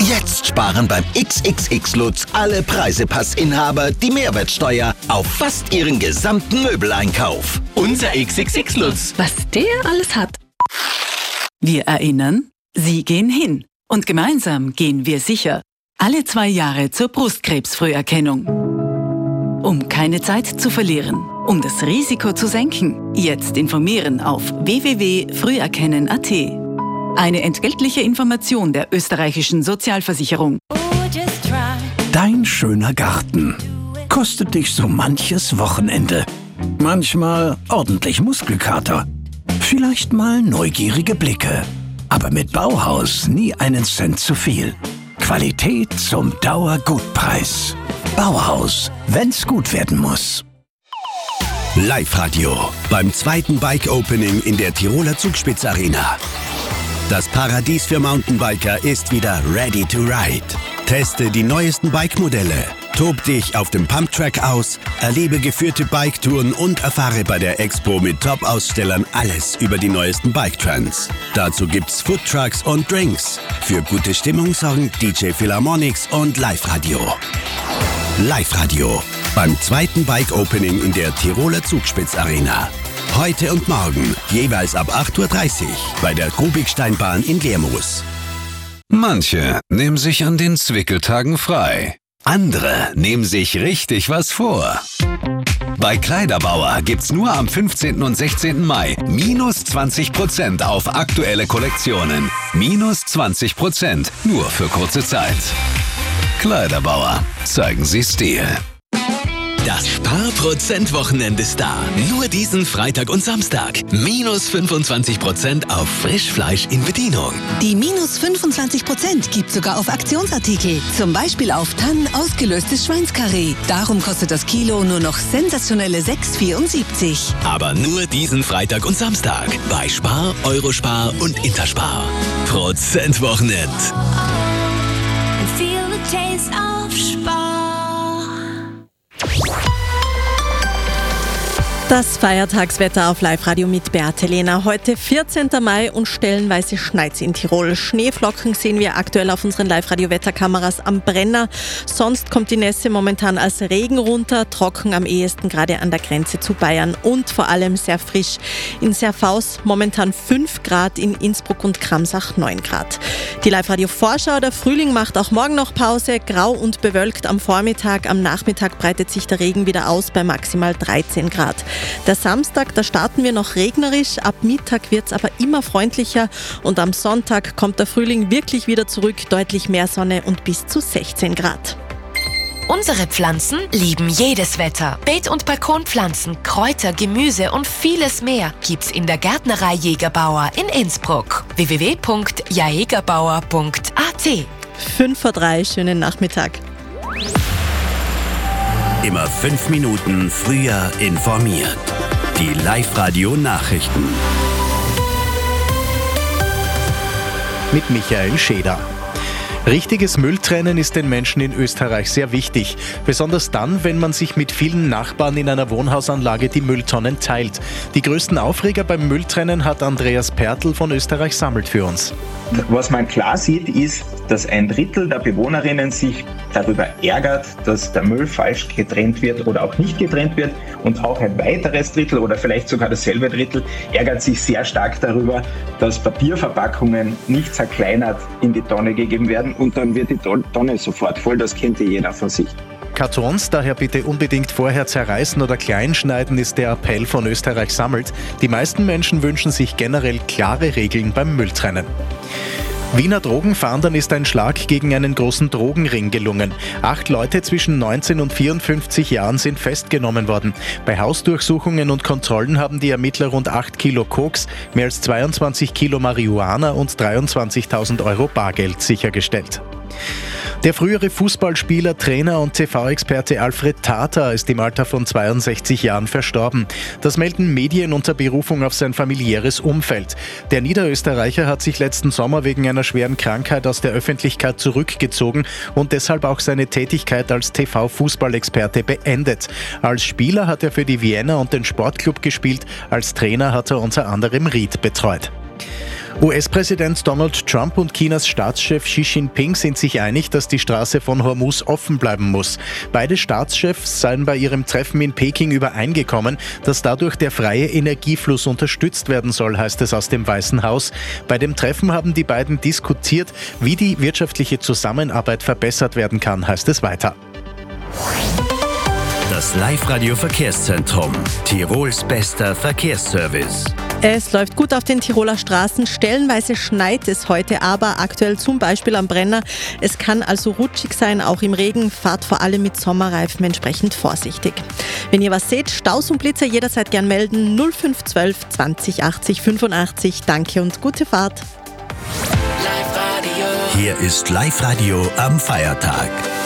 Jetzt sparen beim XXX-Lutz alle Preisepassinhaber die Mehrwertsteuer auf fast ihren gesamten Möbeleinkauf. Unser XXX-Lutz. Was der alles hat. Wir erinnern, Sie gehen hin. Und gemeinsam gehen wir sicher. Alle 2 Jahre zur Brustkrebsfrüherkennung. Um keine Zeit zu verlieren. Um das Risiko zu senken. Jetzt informieren auf www.früherkennen.at. Eine entgeltliche Information der österreichischen Sozialversicherung. Dein schöner Garten kostet dich so manches Wochenende. Manchmal ordentlich Muskelkater. Vielleicht mal neugierige Blicke. Aber mit Bauhaus nie einen Cent zu viel. Qualität zum Dauergutpreis. Bauhaus, wenn's gut werden muss. Live-Radio beim zweiten Bike-Opening in der Tiroler Zugspitz-Arena. Das Paradies für Mountainbiker ist wieder ready to ride. Teste die neuesten Bike-Modelle, tob dich auf dem Pumptrack aus, erlebe geführte Biketouren und erfahre bei der Expo mit Top-Ausstellern alles über die neuesten Bike-Trends. Dazu gibt's Foodtrucks und Drinks. Für gute Stimmung sorgen DJ Philharmonics und Live-Radio. Live-Radio beim zweiten Bike-Opening in der Tiroler Zugspitz-Arena. Heute und morgen, jeweils ab 8.30 Uhr bei der Kubiksteinbahn in Lermoos. Manche nehmen sich an den Zwickeltagen frei. Andere nehmen sich richtig was vor. Bei Kleiderbauer gibt's nur am 15. und 16. Mai minus 20% auf aktuelle Kollektionen. Minus 20%, nur für kurze Zeit. Kleiderbauer, zeigen Sie Stil. Das Sparprozent-Wochenende ist da. Nur diesen Freitag und Samstag. Minus 25% auf Frischfleisch in Bedienung. Die minus 25% gibt sogar auf Aktionsartikel. Zum Beispiel auf Tannen ausgelöstes Schweinskarree. Darum kostet das Kilo nur noch sensationelle 6,74. Aber nur diesen Freitag und Samstag. Bei Spar, Eurospar und Interspar. Prozentwochenend. Feel the taste of Spar. Das Feiertagswetter auf Live-Radio mit Beate Lehner. Heute 14. Mai und stellenweise schneit's in Tirol. Schneeflocken sehen wir aktuell auf unseren Live-Radio-Wetterkameras am Brenner. Sonst kommt die Nässe momentan als Regen runter, trocken am ehesten gerade an der Grenze zu Bayern und vor allem sehr frisch. In Serfaus momentan 5 Grad, in Innsbruck und Kramsach 9 Grad. Die Live-Radio-Vorschau, der Frühling macht auch morgen noch Pause. Grau und bewölkt am Vormittag, am Nachmittag breitet sich der Regen wieder aus bei maximal 13 Grad. Der Samstag, da starten wir noch regnerisch, ab Mittag wird es aber immer freundlicher und am Sonntag kommt der Frühling wirklich wieder zurück, deutlich mehr Sonne und bis zu 16 Grad. Unsere Pflanzen lieben jedes Wetter. Beet- und Balkonpflanzen, Kräuter, Gemüse und vieles mehr gibt's in der Gärtnerei Jägerbauer in Innsbruck. www.jaegerbauer.at 2:05, schönen Nachmittag. Immer 5 Minuten früher informiert. Die Live-Radio-Nachrichten. Mit Michael Scheder. Richtiges Mülltrennen ist den Menschen in Österreich sehr wichtig. Besonders dann, wenn man sich mit vielen Nachbarn in einer Wohnhausanlage die Mülltonnen teilt. Die größten Aufreger beim Mülltrennen hat Andreas Pertl von Österreich sammelt für uns. Was man klar sieht, ist, dass 1/3 der Bewohnerinnen sich darüber ärgert, dass der Müll falsch getrennt wird oder auch nicht getrennt wird. Und auch ein weiteres Drittel oder vielleicht sogar dasselbe Drittel ärgert sich sehr stark darüber, dass Papierverpackungen nicht zerkleinert in die Tonne gegeben werden und dann wird die Tonne sofort voll. Das kennt ja jeder von sich. Kartons daher bitte unbedingt vorher zerreißen oder kleinschneiden, ist der Appell von Österreich sammelt. Die meisten Menschen wünschen sich generell klare Regeln beim Mülltrennen. Wiener Drogenfahndern ist ein Schlag gegen einen großen Drogenring gelungen. 8 Leute zwischen 19 und 54 Jahren sind festgenommen worden. Bei Hausdurchsuchungen und Kontrollen haben die Ermittler rund 8 Kilo Koks, mehr als 22 Kilo Marihuana und 23.000 Euro Bargeld sichergestellt. Der frühere Fußballspieler, Trainer und TV-Experte Alfred Tata ist im Alter von 62 Jahren verstorben. Das melden Medien unter Berufung auf sein familiäres Umfeld. Der Niederösterreicher hat sich letzten Sommer wegen einer schweren Krankheit aus der Öffentlichkeit zurückgezogen und deshalb auch seine Tätigkeit als TV-Fußballexperte beendet. Als Spieler hat er für die Vienna und den Sportclub gespielt, als Trainer hat er unter anderem Ried betreut. US-Präsident Donald Trump und Chinas Staatschef Xi Jinping sind sich einig, dass die Straße von Hormuz offen bleiben muss. Beide Staatschefs seien bei ihrem Treffen in Peking übereingekommen, dass dadurch der freie Energiefluss unterstützt werden soll, heißt es aus dem Weißen Haus. Bei dem Treffen haben die beiden diskutiert, wie die wirtschaftliche Zusammenarbeit verbessert werden kann, heißt es weiter. Das Live-Radio-Verkehrszentrum. Tirols bester Verkehrsservice. Es läuft gut auf den Tiroler Straßen. Stellenweise schneit es heute aber, aktuell zum Beispiel am Brenner. Es kann also rutschig sein, auch im Regen. Fahrt vor allem mit Sommerreifen entsprechend vorsichtig. Wenn ihr was seht, Staus und Blitzer jederzeit gern melden. 0512 20 80 85. Danke und gute Fahrt. Hier ist Live-Radio am Feiertag.